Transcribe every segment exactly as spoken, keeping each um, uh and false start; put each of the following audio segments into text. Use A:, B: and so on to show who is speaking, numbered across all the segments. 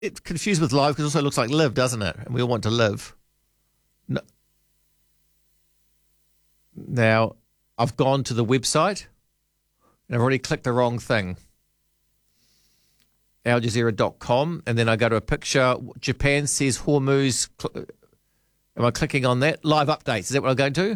A: it's confused with live because it also looks like live, doesn't it? And we all want to live. No. Now, I've gone to the website and I've already clicked the wrong thing. Al Jazeera dot com, and then I go to a picture. Japan says Hormuz. Am I clicking on that? Live updates. Is that what I'm going to?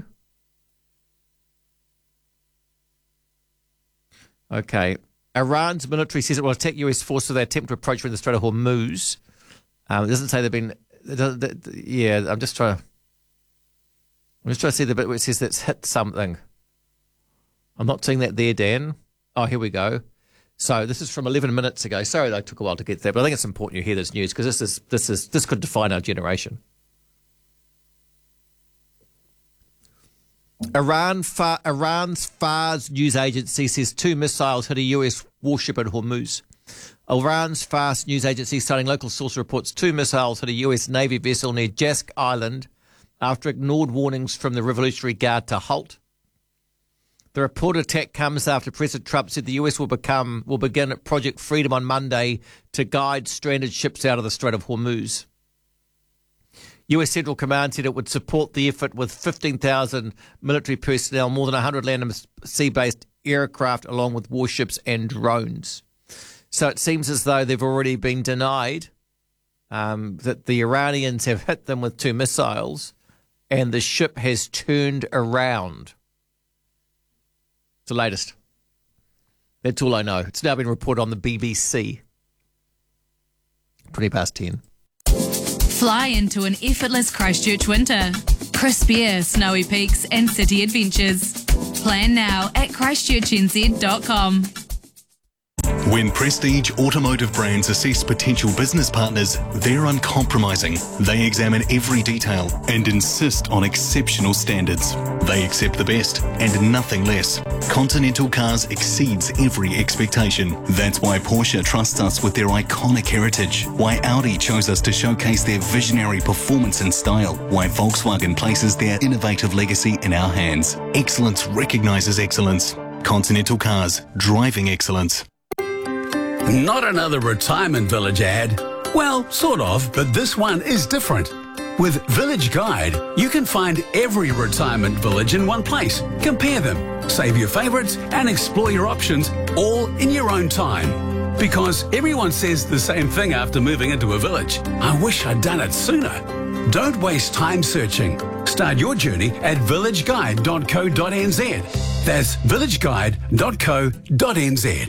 A: Okay. Iran's military says it will attack U S forces if they attempt to approach from the Strait of Hormuz. Um, it doesn't say they've been. It doesn't, yeah, I'm just trying to. I'm just trying to see the bit where it says that's hit something. I'm not seeing that there, Dan. Oh, here we go. So this is from eleven minutes ago. Sorry that took a while to get there, but I think it's important you hear this news because this is this is this could define our generation. Iran Fa- Iran's Fars news agency says two missiles hit a U S warship at Hormuz. Iran's Fars news agency, citing local source, reports two missiles hit a U S Navy vessel near Jask Island after ignored warnings from the Revolutionary Guard to halt. The reported attack comes after President Trump said the U S will become will begin Project Freedom on Monday to guide stranded ships out of the Strait of Hormuz. U S Central Command said it would support the effort with fifteen thousand military personnel, more than one hundred land and sea-based aircraft, along with warships and drones. So it seems as though they've already been denied um, that the Iranians have hit them with two missiles and the ship has turned around. It's the latest. That's all I know. It's now been reported on the B B C. twenty past ten.
B: Fly into an effortless Christchurch winter. Crisp air, snowy peaks and city adventures. Plan now at christchurch n z dot com.
C: When Prestige Automotive Brands assess potential business partners, they're uncompromising. They examine every detail and insist on exceptional standards. They accept the best and nothing less. Continental Cars exceeds every expectation. That's why Porsche trusts us with their iconic heritage. Why Audi chose us to showcase their visionary performance and style. Why Volkswagen places their innovative legacy in our hands. Excellence recognizes excellence. Continental Cars, driving excellence.
D: Not another retirement village ad. Well, sort of, but this one is different. With Village Guide, you can find every retirement village in one place. Compare them, save your favourites, and explore your options all in your own time. Because everyone says the same thing after moving into a village. I wish I'd done it sooner. Don't waste time searching. Start your journey at village guide dot co dot n z. That's village guide dot co dot n z.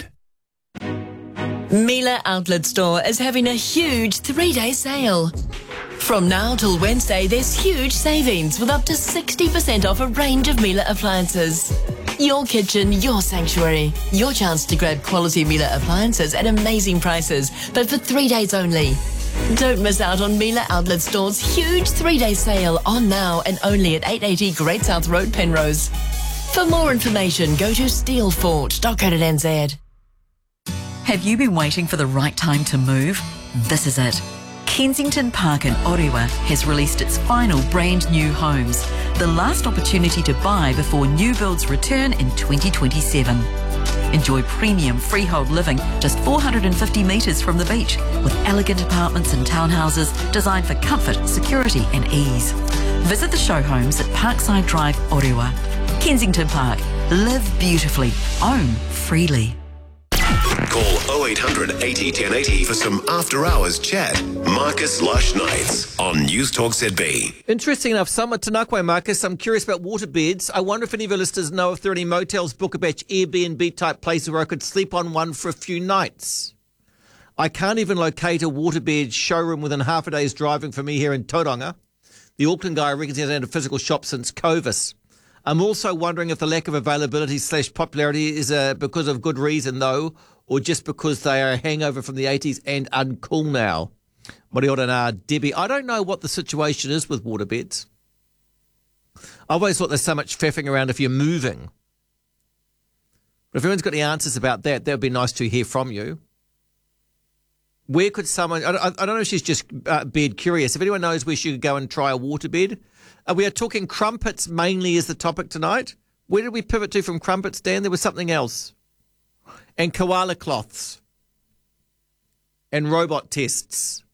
E: Miele Outlet Store is having a huge three-day sale. From now till Wednesday, there's huge savings with up to sixty percent off a range of Miele appliances. Your kitchen, your sanctuary. Your chance to grab quality Miele appliances at amazing prices, but for three days only. Don't miss out on Miele Outlet Store's huge three-day sale on now and only at eight eighty Great South Road, Penrose. For more information, go to steelfort dot co dot n z.
F: Have you been waiting for the right time to move? This is it. Kensington Park in Orewa has released its final brand new homes, the last opportunity to buy before new builds return in twenty twenty-seven. Enjoy premium freehold living just four hundred fifty metres from the beach, with elegant apartments and townhouses designed for comfort, security and ease. Visit the show homes at Parkside Drive, Orewa. Kensington Park. Live beautifully. Own freely.
G: Call oh eight hundred eighty ten eighty for some after-hours chat. Marcus Lush Nights on News Talk Z B.
A: Interesting enough, Summer Tanakwe, Marcus, I'm curious about waterbeds. I wonder if any of our listeners know if there are any motels, book a batch, Airbnb type places where I could sleep on one for a few nights. I can't even locate a waterbed showroom within half a day's driving for me here in Tauranga. The Auckland guy reckons he hasn't had a physical shop since Covis. I'm also wondering if the lack of availability slash popularity is uh, because of good reason, though, or just because they are a hangover from the eighties and uncool now. Mori ora nā, Debbie. I don't know what the situation is with waterbeds. I always thought there's so much faffing around if you're moving. But if anyone's got any answers about that, that would be nice to hear from you. Where could someone... I, I, I don't know if she's just uh, bed curious. If anyone knows where she could go and try a waterbed. Uh, we are talking crumpets mainly as the topic tonight. Where did we pivot to from crumpets, Dan? There was something else. And koala cloths. and robot tests.